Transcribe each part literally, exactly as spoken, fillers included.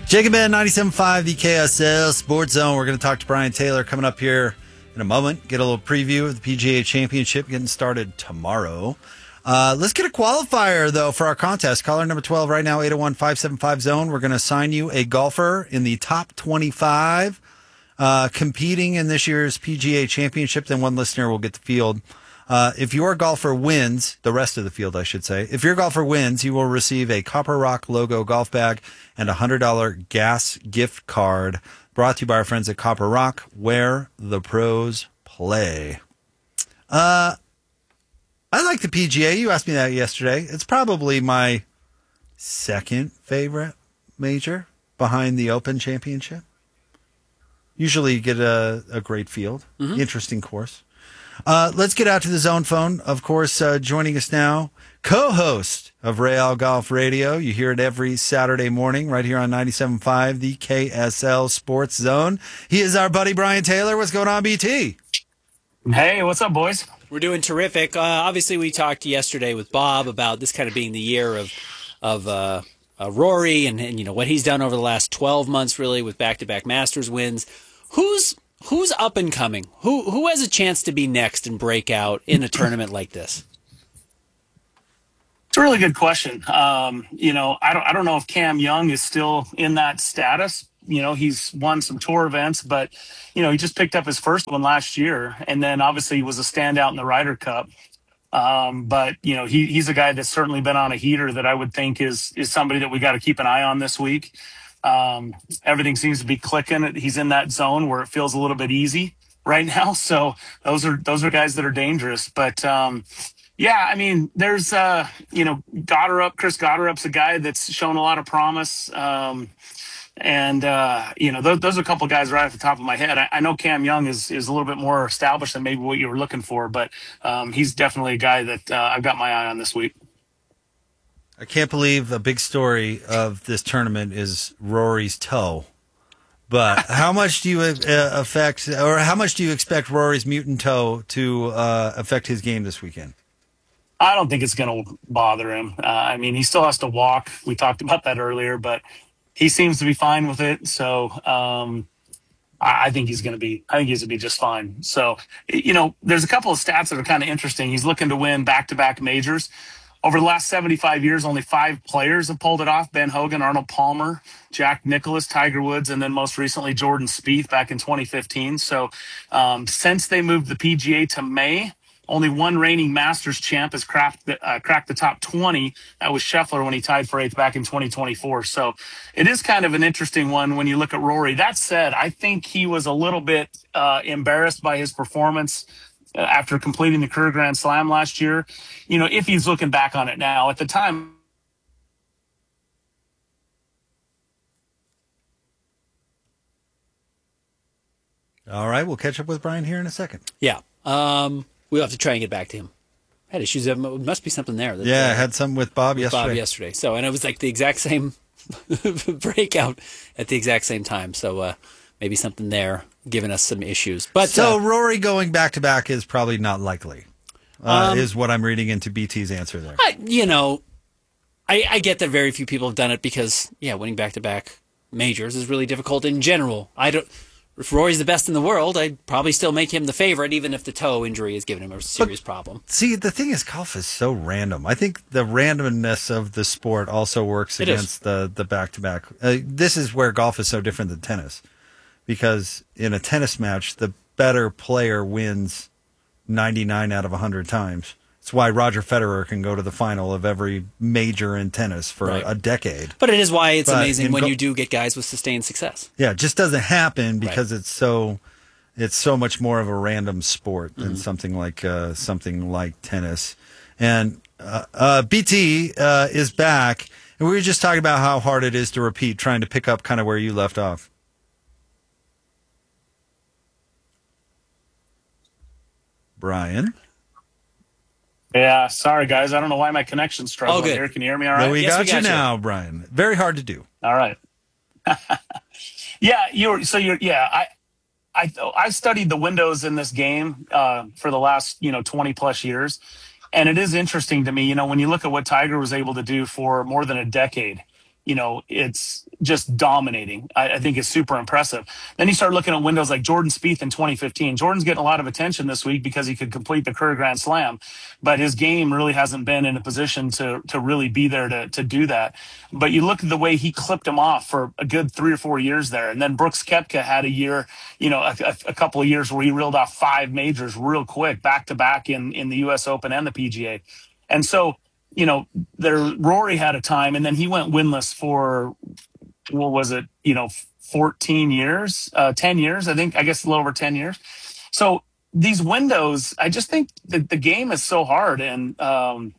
Jacob Ben, ninety-seven point five, the K S L Sports Zone. We're going to talk to Brian Taylor coming up here in a moment. Get a little preview of the P G A Championship getting started tomorrow. Uh, let's get a qualifier, though, for our contest. Caller number twelve right now, eight oh one, five seven five, zone. We're going to assign you a golfer in the top twenty-five uh, competing in this year's P G A Championship. Then one listener will get the field. Uh, if your golfer wins, the rest of the field, I should say, if your golfer wins, you will receive a Copper Rock logo golf bag and a one hundred dollars gas gift card brought to you by our friends at Copper Rock, where the pros play. Uh, I like the P G A. You asked me that yesterday. It's probably my second favorite major behind the Open Championship. Usually you get a, a great field, mm-hmm. Interesting course. Uh, let's get out to the zone phone. Of course, uh, joining us now, co-host of Real Golf Radio. You hear it every Saturday morning right here on ninety-seven point five, the K S L Sports Zone. He is our buddy Brian Taylor. What's going on, B T? Hey, what's up, boys? We're doing terrific. Uh, obviously, we talked yesterday with Bob about this kind of being the year of of uh, uh, Rory and, and you know what he's done over the last twelve months, really, with back-to-back Masters wins. Who's Who's up and coming? Who who has a chance to be next and break out in a tournament like this? It's a really good question. Um, you know, I don't I don't know if Cam Young is still in that status. You know, he's won some tour events, but you know, he just picked up his first one last year, and then obviously he was a standout in the Ryder Cup. Um, but you know, he he's a guy that's certainly been on a heater that I would think is is somebody that we got to keep an eye on this week. Um, everything seems to be clicking. He's in that zone where it feels a little bit easy right now. So those are, those are guys that are dangerous, but, um, yeah, I mean, there's, uh, you know, Goddard, Chris Goddard's a guy that's shown a lot of promise. Um, and, uh, you know, those, those are a couple of guys right off the top of my head. I, I know Cam Young is, is a little bit more established than maybe what you were looking for, but, um, he's definitely a guy that, uh, I've got my eye on this week. I can't believe a big story of this tournament is Rory's toe. But how much do you uh, affect, or how much do you expect Rory's mutant toe to uh, affect his game this weekend? I don't think it's going to bother him. Uh, I mean, he still has to walk. We talked about that earlier, but he seems to be fine with it. So um, I, I think he's going to be. I think he's going to be just fine. So you know, there's a couple of stats that are kind of interesting. He's looking to win back-to-back majors. Over the last seventy-five years, only five players have pulled it off. Ben Hogan, Arnold Palmer, Jack Nicklaus, Tiger Woods, and then most recently Jordan Spieth back in twenty fifteen. So um, since they moved the P G A to May, only one reigning Masters champ has cracked the, uh, cracked the top twenty. That was Scheffler when he tied for eighth back in twenty twenty-four. So it is kind of an interesting one when you look at Rory. That said, I think he was a little bit uh, embarrassed by his performance after completing the career Grand Slam last year. You know, if he's looking back on it now, at the time. All right, we'll catch up with Brian here in a second. Yeah, um, we'll have to try and get back to him. I had issues. There must be something there. That, yeah, uh, I had some with Bob with yesterday. Bob yesterday. So, and it was like the exact same breakout at the exact same time. So uh, maybe something there giving us some issues. But so uh, Rory going back to back is probably not likely. Uh, um, is what I'm reading into B T's answer there. I, you know, I, I get that very few people have done it because yeah, winning back to back majors is really difficult in general. I don't. If Rory's the best in the world, I'd probably still make him the favorite, even if the toe injury has given him a serious but, problem. See, the thing is, golf is so random. I think the randomness of the sport also works it against is. the the back to back. This is where golf is so different than tennis, because in a tennis match, the better player wins ninety-nine out of one hundred times. It's why Roger Federer can go to the final of every major in tennis for right. a decade. But it is why it's but amazing when go- you do get guys with sustained success. Yeah, it just doesn't happen because right. it's so it's so much more of a random sport than mm-hmm. something like uh, something like tennis. And uh, uh, B T uh, is back, and we were just talking about how hard it is to repeat, trying to pick up kind of where you left off. Brian? Yeah, sorry, guys. I don't know why my connection's struggling oh, good. here. Can you hear me all right? No, we yes, got, we got you you now, Brian. Very hard to do. All right. yeah, you're so you're yeah, I I I studied the windows in this game uh, for the last, you know, twenty plus years. And it is interesting to me, you know, when you look at what Tiger was able to do for more than a decade, you know, it's just dominating. I, I think is super impressive. Then you start looking at windows like Jordan Spieth in twenty fifteen. Jordan's getting a lot of attention this week because he could complete the career Grand Slam, but his game really hasn't been in a position to to really be there to to do that. But you look at the way he clipped him off for a good three or four years there, and then Brooks Koepka had a year, you know, a, a, a couple of years where he reeled off five majors real quick, back to back in in the U S Open and the P G A, and so. You know, there Rory had a time, and then he went winless for what was it? You know, fourteen years, uh, ten years, I think. I guess a little over ten years. So these windows, I just think that the game is so hard, and um,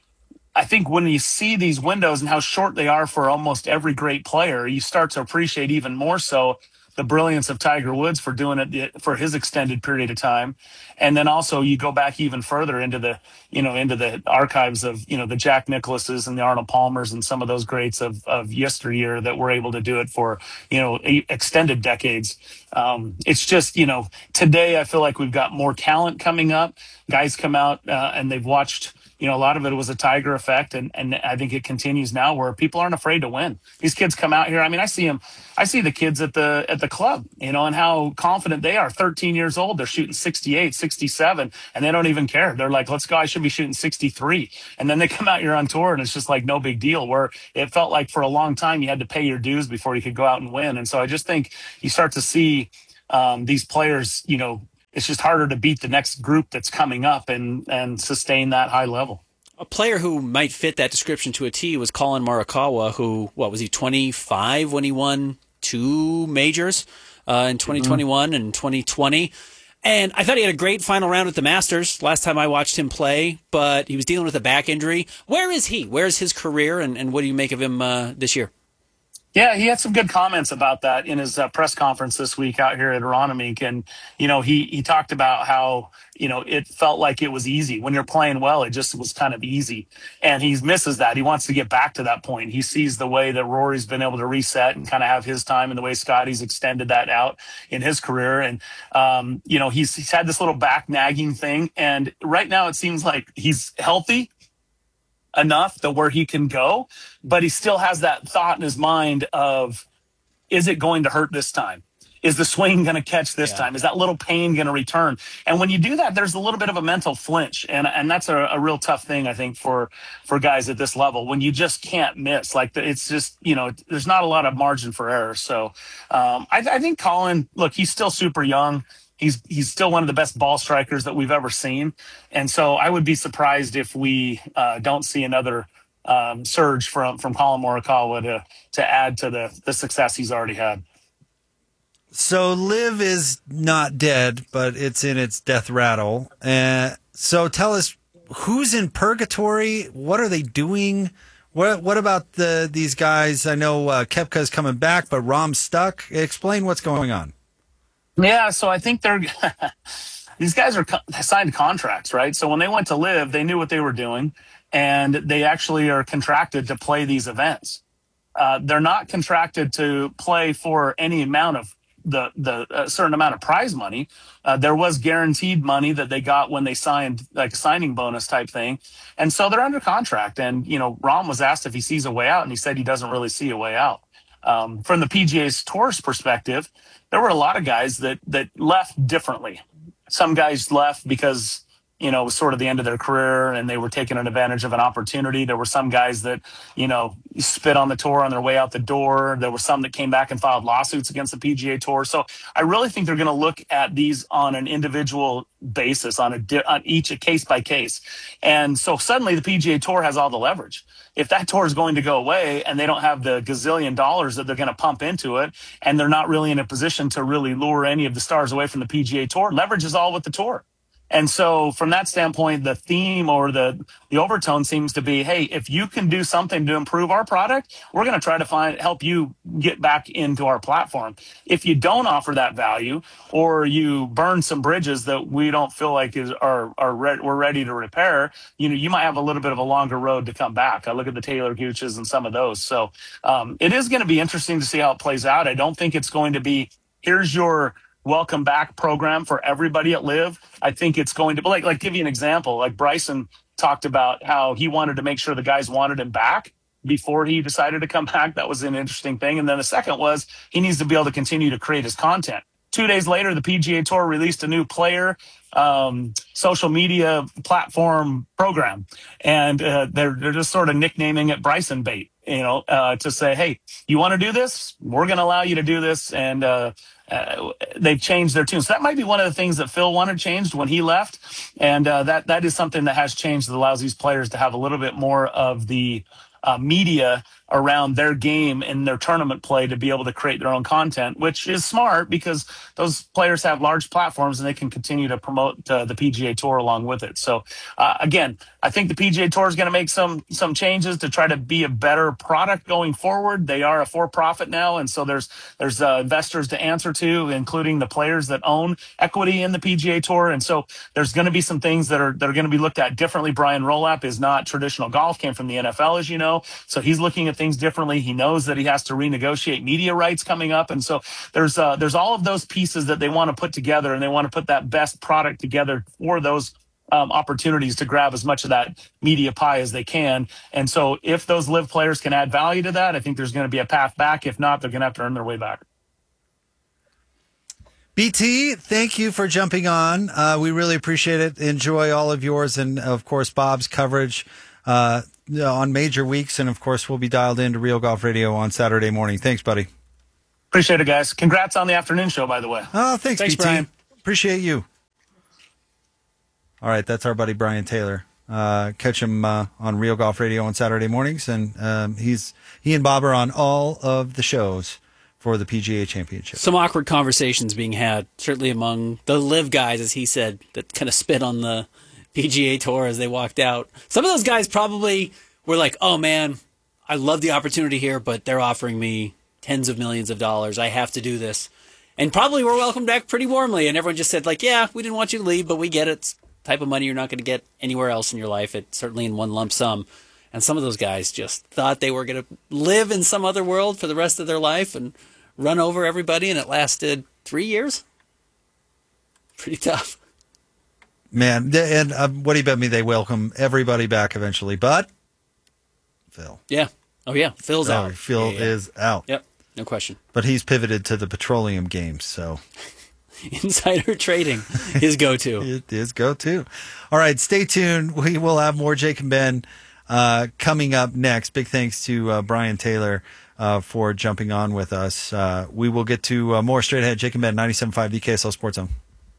I think when you see these windows and how short they are for almost every great player, you start to appreciate even more so the brilliance of Tiger Woods for doing it for his extended period of time. And then also you go back even further into the, you know, into the archives of, you know, the Jack Nicklauses and the Arnold Palmers and some of those greats of, of yesteryear that were able to do it for, you know, extended decades. Um, it's just, you know, today I feel like we've got more talent coming up. Guys come out uh, and they've watched, you know, a lot of it was a Tiger effect, and, and I think it continues now where people aren't afraid to win. These kids come out here. I mean, I see them. I see the kids at the at the club, you know, and how confident they are. thirteen years old, they're shooting sixty-eight, sixty-seven, and they don't even care. They're like, let's go. I should be shooting sixty-three. And then they come out here on tour, and it's just like no big deal, where it felt like for a long time you had to pay your dues before you could go out and win. And so I just think you start to see um, these players, you know, it's just harder to beat the next group that's coming up and and sustain that high level. A player who might fit that description to a T was Colin Morikawa, who, what was he, twenty-five when he won two majors uh, in twenty twenty-one mm-hmm. and twenty twenty. And I thought he had a great final round at the Masters last time I watched him play, but he was dealing with a back injury. Where is he? Where's his career, and, and what do you make of him uh, this year? Yeah, he had some good comments about that in his uh, press conference this week out here at Aronimink. And, you know, he, he talked about how, you know, it felt like it was easy. When you're playing well, it just was kind of easy. And he misses that. He wants to get back to that point. He sees the way that Rory's been able to reset and kind of have his time and the way Scotty's extended that out in his career. And, um, you know, he's, he's had this little back nagging thing. And right now it seems like he's healthy enough to where he can go, but he still has that thought in his mind of, is it going to hurt this time? Is the swing going to catch this yeah. time? Is that little pain going to return? And when you do that, there's a little bit of a mental flinch. And, and that's a, a real tough thing, I think, for, for guys at this level, when you just can't miss. Like, the, it's just, you know, there's not a lot of margin for error. So um, I, I think Colin, look, he's still super young. He's he's still one of the best ball strikers that we've ever seen. And so I would be surprised if we uh, don't see another um, surge from, from Colin Morikawa to, to add to the, the success he's already had. So Liv is not dead, but it's in its death rattle. Uh, so tell us, who's in purgatory? What are they doing? What what about the these guys? I know uh, Koepka's coming back, but Rahm's stuck. Explain what's going on. Yeah, so I think they're these guys are co- signed contracts, right? So when they went to Live, they knew what they were doing, and they actually are contracted to play these events. Uh, they're not contracted to play for any amount of the the uh, certain amount of prize money. Uh, there was guaranteed money that they got when they signed, like a signing bonus type thing, and so they're under contract. And you know, Rahm was asked if he sees a way out, and he said he doesn't really see a way out. Um, from the P G A's Tour's perspective, there were a lot of guys that that left differently. Some guys left because, you know, it was sort of the end of their career and they were taking an advantage of an opportunity. There were some guys that, you know, spit on the tour on their way out the door. There were some that came back and filed lawsuits against the P G A Tour. So I really think they're going to look at these on an individual basis, on a di- on each a case by case. And so suddenly the P G A Tour has all the leverage. If that tour is going to go away and they don't have the gazillion dollars that they're going to pump into it, and they're not really in a position to really lure any of the stars away from the P G A Tour, leverage is all with the tour. And so from that standpoint, the theme or the, the overtone seems to be, hey, if you can do something to improve our product, we're going to try to find help you get back into our platform. If you don't offer that value, or you burn some bridges that we don't feel like is are are re- we're ready to repair, you know, you might have a little bit of a longer road to come back. I look at the Taylor Gooches and some of those. So um, it is going to be interesting to see how it plays out. I don't think it's going to be, here's your welcome back program for everybody at Live. I think it's going to be like, like give you an example. Like Bryson talked about how he wanted to make sure the guys wanted him back before he decided to come back. That was an interesting thing. And then the second was he needs to be able to continue to create his content. Two days later, the P G A Tour released a new player um, social media platform program, and uh, they're they're just sort of nicknaming it Bryson Bait, you know, uh, to say, hey, you want to do this? We're going to allow you to do this, and uh, uh, they've changed their tune. So that might be one of the things that Phil wanted changed when he left, and uh, that that is something that has changed that allows these players to have a little bit more of the uh, media around their game and their tournament play to be able to create their own content, which is smart because those players have large platforms and they can continue to promote uh, the P G A Tour along with it. So uh, again, I think the P G A Tour is going to make some some changes to try to be a better product going forward. They are a for-profit now, and so there's there's uh, investors to answer to, including the players that own equity in the P G A Tour. And so there's going to be some things that are that are going to be looked at differently. Brian Rolapp is not traditional golf, came from the N F L, as you know, so he's looking at things differently. He knows that he has to renegotiate media rights coming up, and so there's uh, there's all of those pieces that they want to put together, and they want to put that best product together for those um, opportunities to grab as much of that media pie as they can. And so if those live players can add value to that, I think there's going to be a path back. If not, they're going to have to earn their way back. B T, thank you for jumping on. Uh, we really appreciate it. Enjoy all of yours and, of course, Bob's coverage uh, on major weeks. And, of course, we'll be dialed into Real Golf Radio on Saturday morning. Thanks, buddy. Appreciate it, guys. Congrats on the afternoon show, by the way. Oh, thanks, Thanks, B T. Brian. Appreciate you. All right, that's our buddy Brian Taylor. Uh, catch him uh, on Real Golf Radio on Saturday mornings. And um, he's he and Bob are on all of the shows for the P G A Championship. Some awkward conversations being had, certainly among the live guys, as he said, that kind of spit on the P G A Tour as they walked out. Some of those guys probably were like, oh, man, I love the opportunity here, but they're offering me tens of millions of dollars. I have to do this. And probably were welcomed back pretty warmly. And everyone just said, like, yeah, we didn't want you to leave, but we get it. It's the type of money you're not going to get anywhere else in your life. It's certainly in one lump sum. And some of those guys just thought they were going to live in some other world for the rest of their life and run over everybody, and it lasted three years. Pretty tough. Man, and uh, what do you bet me they welcome everybody back eventually? But Phil. Yeah. Oh, yeah. Phil's oh, out. Phil yeah, yeah. is out. Yep. No question. But he's pivoted to the petroleum games, so. Insider trading, his go-to. It is go-to. All right, stay tuned. We will have more Jake and Ben uh, coming up next. Big thanks to uh, Brian Taylor uh, for jumping on with us. Uh, we will get to uh, more straight ahead. Jake and Ben, ninety-seven point five D K S L Sports Zone.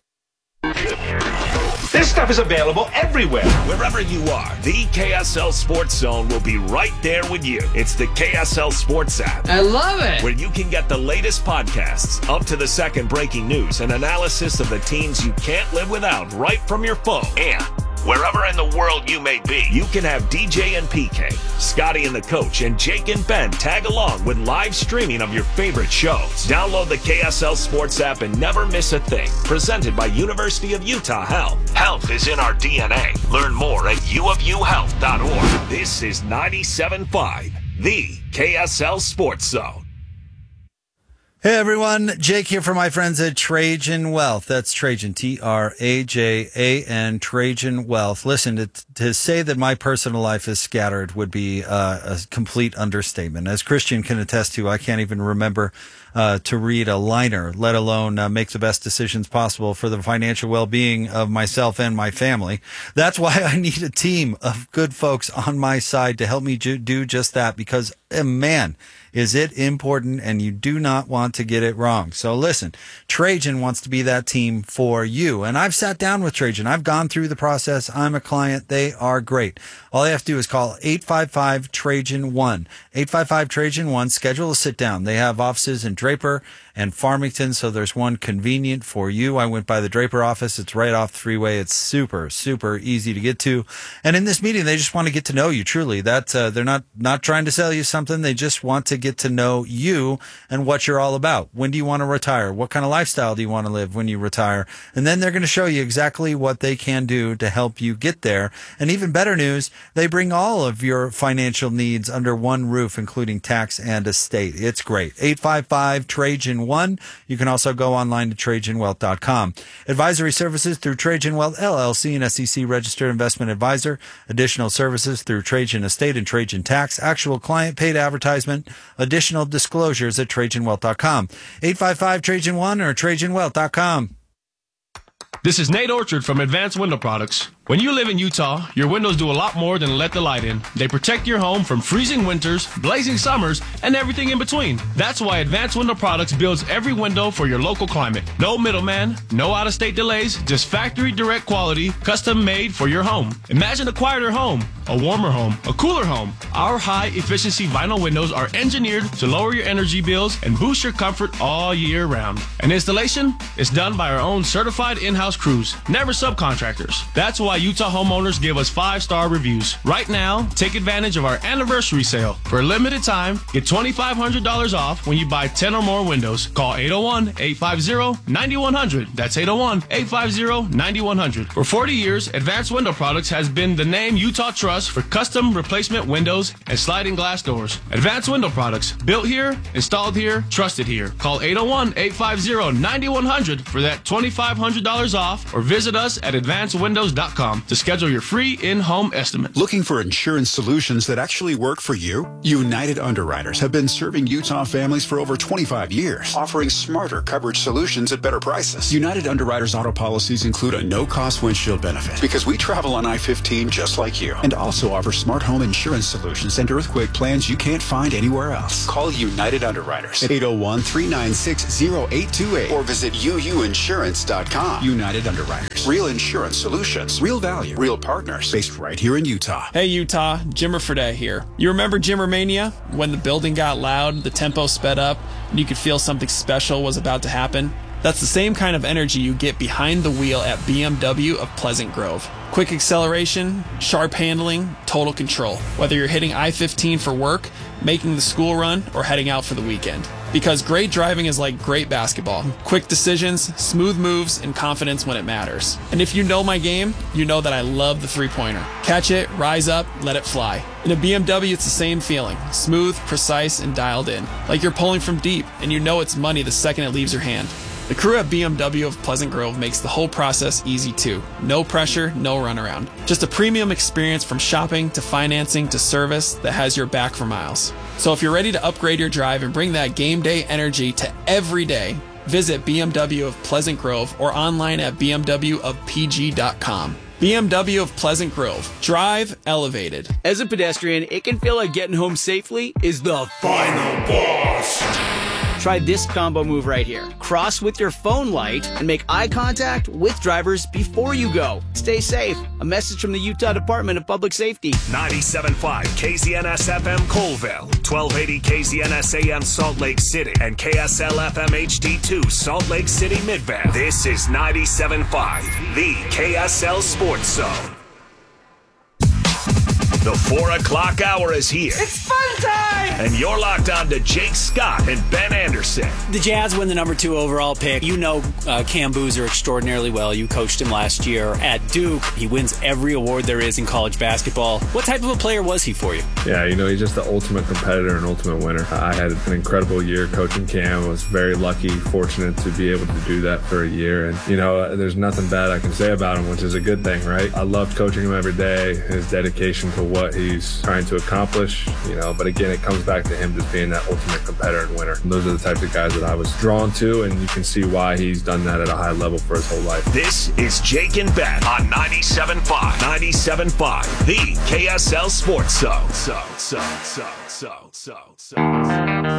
This stuff is available everywhere. Wherever you are, the K S L Sports Zone will be right there with you. It's the K S L Sports app. I love it. Where you can get the latest podcasts, up to the second breaking news, and analysis of the teams you can't live without right from your phone. And wherever in the world you may be, you can have D J and P K, Scotty and the Coach, and Jake and Ben tag along with live streaming of your favorite shows. Download the K S L Sports app and never miss a thing. Presented by University of Utah Health. Health is in our D N A. Learn more at u of u health dot org. This is ninety-seven point five, the K S L Sports Zone. Hey everyone, Jake here for my friends at Trajan Wealth. That's Trajan, T R A J A N, Trajan Wealth. Listen, to, to say that my personal life is scattered would be uh, a complete understatement. As Christian can attest to, I can't even remember uh, to read a liner, let alone uh, make the best decisions possible for the financial well-being of myself and my family. That's why I need a team of good folks on my side to help me do, do just that, because, uh, man, is it important, and you do not want to get it wrong. So listen, Trajan wants to be that team for you. And I've sat down with Trajan. I've gone through the process. I'm a client. They are great. All you have to do is call eight five five Trajan one. eight five five Trajan one. Schedule a sit down. They have offices in Draper and Farmington, so there's one convenient for you. I went by the Draper office. It's right off the freeway. It's super, super easy to get to. And in this meeting, they just want to get to know you, truly. That uh, they're not, not trying to sell you something. They just want to get to know you and what you're all about. When do you want to retire? What kind of lifestyle do you want to live when you retire? And then they're going to show you exactly what they can do to help you get there. And even better news, they bring all of your financial needs under one roof, including tax and estate. It's great. eight five five Trajan one. You can also go online to Trajan Wealth dot com. Advisory services through Trajan Wealth, L L C, and S E C registered investment advisor. Additional services through Trajan Estate and Trajan Tax. Actual client paid advertisement. Additional disclosures at Trajan Wealth dot com. eight five five Trajan one or Trajan Wealth dot com. This is Nate Orchard from Advanced Window Products. When you live in Utah, your windows do a lot more than let the light in. They protect your home from freezing winters, blazing summers, and everything in between. That's why Advanced Window Products builds every window for your local climate. No middleman, no out-of-state delays, just factory direct quality, custom made for your home. Imagine a quieter home, a warmer home, a cooler home. Our high-efficiency vinyl windows are engineered to lower your energy bills and boost your comfort all year round. And installation is done by our own certified in-house crews, never subcontractors. That's why Utah homeowners give us five-star reviews. Right now, take advantage of our anniversary sale. For a limited time, get twenty-five hundred dollars off when you buy ten or more windows. Call eight oh one, eight five zero, nine one zero zero. That's eight oh one, eight five zero, nine one zero zero. For forty years, Advanced Window Products has been the name Utah trusts for custom replacement windows and sliding glass doors. Advanced Window Products, built here, installed here, trusted here. Call eight oh one, eight five zero, nine one zero zero for that twenty-five hundred dollars off, or visit us at advanced windows dot com to schedule your free in-home estimate. Looking for insurance solutions that actually work for you? United Underwriters have been serving Utah families for over twenty-five years, offering smarter coverage solutions at better prices. United Underwriters auto policies include a no-cost windshield benefit because we travel on I fifteen just like you, and also offer smart home insurance solutions and earthquake plans you can't find anywhere else. Call United Underwriters at eight oh one, three nine six, oh eight two eight or visit U U insurance dot com. United Underwriters. Real insurance solutions. Real value. Real partners. Based right here in Utah. Hey Utah, Jimmer Fredette here. You remember Jimmermania? When the building got loud, the tempo sped up, and you could feel something special was about to happen? That's the same kind of energy you get behind the wheel at B M W of Pleasant Grove. Quick acceleration, sharp handling, total control. Whether you're hitting I fifteen for work, making the school run, or heading out for the weekend. Because great driving is like great basketball. Quick decisions, smooth moves, and confidence when it matters. And if you know my game, you know that I love the three-pointer. Catch it, rise up, let it fly. In a B M W, it's the same feeling. Smooth, precise, and dialed in. Like you're pulling from deep, and you know it's money the second it leaves your hand. The crew at B M W of Pleasant Grove makes the whole process easy too. No pressure, no runaround. Just a premium experience from shopping to financing to service that has your back for miles. So if you're ready to upgrade your drive and bring that game day energy to every day, visit B M W of Pleasant Grove or online at b m w of p g dot com. B M W of Pleasant Grove. Drive elevated. As a pedestrian, it can feel like getting home safely is the final boss. Try this combo move right here. Cross with your phone light and make eye contact with drivers before you go. Stay safe. A message from the Utah Department of Public Safety. ninety-seven point five K Z N S F M Colville, twelve eighty K Z N S A M Salt Lake City, and K S L F M H D two Salt Lake City Midvale. This is ninety-seven point five, the K S L Sports Zone. The four o'clock hour is here. It's fun time! And you're locked on to Jake Scott and Ben Anderson. The Jazz win the number two overall pick. You know uh, Cam Boozer extraordinarily well. You coached him last year at Duke. He wins every award there is in college basketball. What type of a player was he for you? Yeah, you know, he's just the ultimate competitor and ultimate winner. I had an incredible year coaching Cam. I was very lucky, fortunate to be able to do that for a year. And, you know, there's nothing bad I can say about him, which is a good thing, right? I loved coaching him every day, his dedication to what he's trying to accomplish, you know, but again, it comes back to him just being that ultimate competitor and winner. And those are the types of guys that I was drawn to, and you can see why he's done that at a high level for his whole life. This is Jake and Ben on ninety-seven point five. ninety-seven point five, the K S L Sports Zone. So, so, so, so, so, so.